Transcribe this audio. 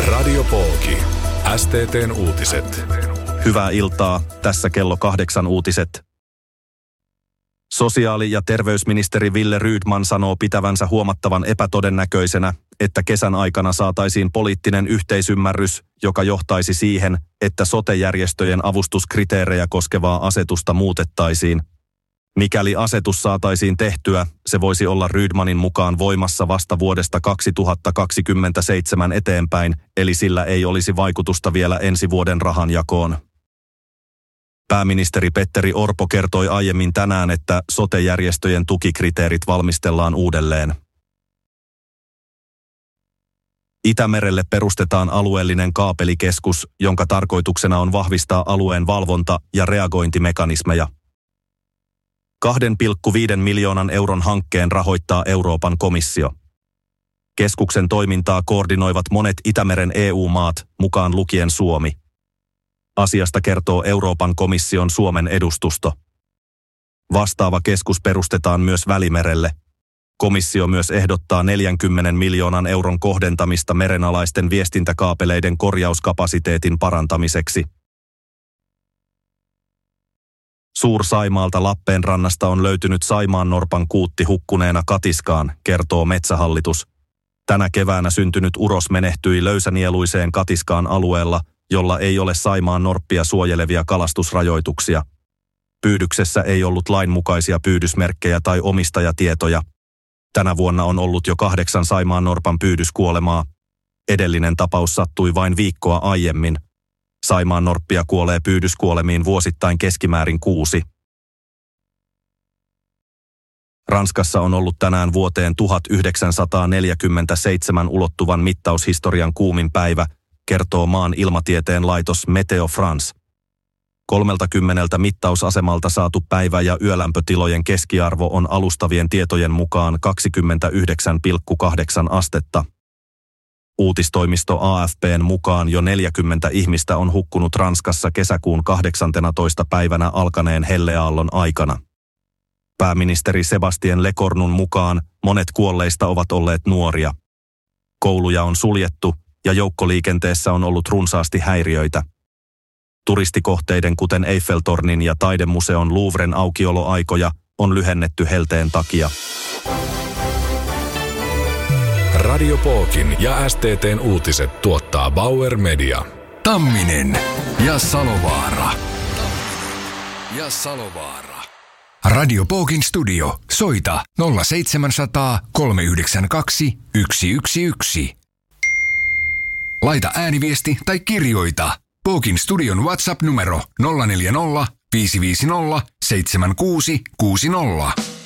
Radio Pooki. STT:n uutiset. Hyvää iltaa. Tässä kello 8 uutiset. Sosiaali- ja terveysministeri Wille Rydman sanoo pitävänsä huomattavan epätodennäköisenä, että kesän aikana saataisiin poliittinen yhteisymmärrys, joka johtaisi siihen, että sote-järjestöjen avustuskriteerejä koskevaa asetusta muutettaisiin. Mikäli asetus saataisiin tehtyä, se voisi olla Rydmanin mukaan voimassa vasta vuodesta 2027 eteenpäin, eli sillä ei olisi vaikutusta vielä ensi vuoden rahanjakoon. Pääministeri Petteri Orpo kertoi aiemmin tänään, että sote-järjestöjen tukikriteerit valmistellaan uudelleen. Itämerelle perustetaan alueellinen kaapelikeskus, jonka tarkoituksena on vahvistaa alueen valvonta- ja reagointimekanismeja. 2,5 miljoonan euron hankkeen rahoittaa Euroopan komissio. Keskuksen toimintaa koordinoivat monet Itämeren EU-maat, mukaan lukien Suomi. Asiasta kertoo Euroopan komission Suomen edustusto. Vastaava keskus perustetaan myös Välimerelle. Komissio myös ehdottaa 40 miljoonan euron kohdentamista merenalaisten viestintäkaapeleiden korjauskapasiteetin parantamiseksi. Suur-Saimaalta Lappeenrannasta on löytynyt saimaannorpan kuutti hukkuneena katiskaan, kertoo Metsähallitus. Tänä keväänä syntynyt uros menehtyi löysänieluiseen katiskaan alueella, jolla ei ole saimaannorppia suojelevia kalastusrajoituksia. Pyydyksessä ei ollut lainmukaisia pyydysmerkkejä tai omistajatietoja. Tänä vuonna on ollut jo 8 saimaannorpan pyydyskuolemaa. Edellinen tapaus sattui vain viikkoa aiemmin. Saimaannorppia kuolee pyydyskuolemiin vuosittain keskimäärin 6. Ranskassa on ollut tänään vuoteen 1947 ulottuvan mittaushistorian kuumin päivä, kertoo maan ilmatieteen laitos Meteo France. 30 mittausasemalta saatu päivä- ja yölämpötilojen keskiarvo on alustavien tietojen mukaan 29,8 astetta. Uutistoimisto AFP:n mukaan jo 40 ihmistä on hukkunut Ranskassa kesäkuun 18. päivänä alkaneen helleaallon aikana. Pääministeri Sebastien Lecornun mukaan monet kuolleista ovat olleet nuoria. Kouluja on suljettu ja joukkoliikenteessä on ollut runsaasti häiriöitä. Turistikohteiden kuten Eiffeltornin ja taidemuseon Louvren aukioloaikoja on lyhennetty helteen takia. Radio Pookin ja STT:n uutiset tuottaa Bauer Media. Tamminen ja Salovaara. Radio Pookin studio. Soita 0700 392 111. Laita ääniviesti tai kirjoita. Pookin studion WhatsApp-numero 040 550 7660.